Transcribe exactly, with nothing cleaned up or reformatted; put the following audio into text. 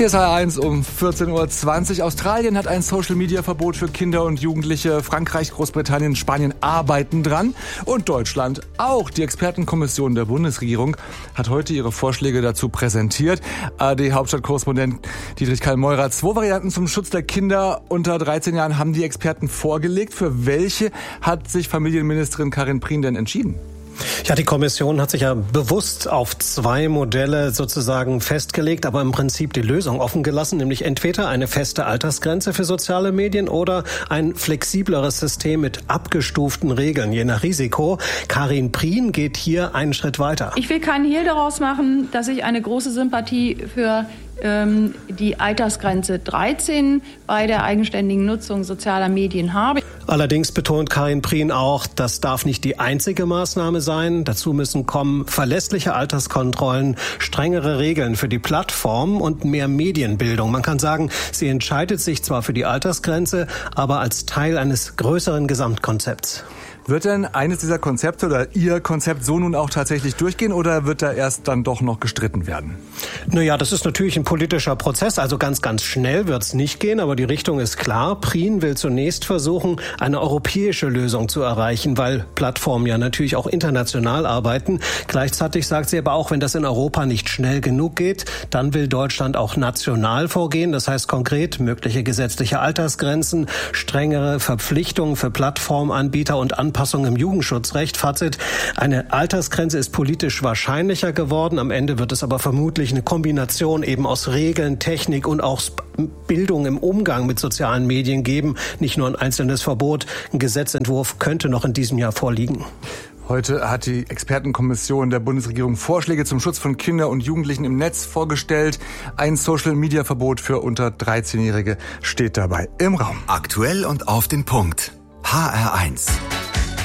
Hier ist H R eins um vierzehn Uhr zwanzig. Australien hat ein Social-Media-Verbot für Kinder und Jugendliche. Frankreich, Großbritannien, Spanien arbeiten dran. Und Deutschland auch. Die Expertenkommission der Bundesregierung hat heute ihre Vorschläge dazu präsentiert. A R D-Hauptstadtkorrespondent Dietrich Kallmeurer. Zwei Varianten zum Schutz der Kinder unter dreizehn Jahren haben die Experten vorgelegt. Für welche hat sich Familienministerin Karin Prien denn entschieden? Ja, die Kommission hat sich ja bewusst auf zwei Modelle sozusagen festgelegt, aber im Prinzip die Lösung offen gelassen, nämlich entweder eine feste Altersgrenze für soziale Medien oder ein flexibleres System mit abgestuften Regeln, je nach Risiko. Karin Prien geht hier einen Schritt weiter. Ich will keinen Hehl daraus machen, dass ich eine große Sympathie für ähm, die Altersgrenze dreizehn bei der eigenständigen Nutzung sozialer Medien habe. Allerdings betont Karin Prien auch, das darf nicht die einzige Maßnahme sein. Dazu müssen kommen verlässliche Alterskontrollen, strengere Regeln für die Plattformen und mehr Medienbildung. Man kann sagen, sie entscheidet sich zwar für die Altersgrenze, aber als Teil eines größeren Gesamtkonzepts. Wird denn eines dieser Konzepte oder Ihr Konzept so nun auch tatsächlich durchgehen oder wird da erst dann doch noch gestritten werden? Naja, das ist natürlich ein politischer Prozess, also ganz, ganz schnell wird es nicht gehen, aber die Richtung ist klar. Prien will zunächst versuchen, eine europäische Lösung zu erreichen, weil Plattformen ja natürlich auch international arbeiten. Gleichzeitig sagt sie aber auch, wenn das in Europa nicht schnell genug geht, dann will Deutschland auch national vorgehen. Das heißt konkret mögliche gesetzliche Altersgrenzen, strengere Verpflichtungen für Plattformanbieter und Anbieter. Anpassung im Jugendschutzrecht. Fazit, eine Altersgrenze ist politisch wahrscheinlicher geworden. Am Ende wird es aber vermutlich eine Kombination eben aus Regeln, Technik und auch Bildung im Umgang mit sozialen Medien geben. Nicht nur ein einzelnes Verbot. Ein Gesetzentwurf könnte noch in diesem Jahr vorliegen. Heute hat die Expertenkommission der Bundesregierung Vorschläge zum Schutz von Kindern und Jugendlichen im Netz vorgestellt. Ein Social-Media-Verbot für unter dreizehnjährige steht dabei im Raum. Aktuell und auf den Punkt. H R eins.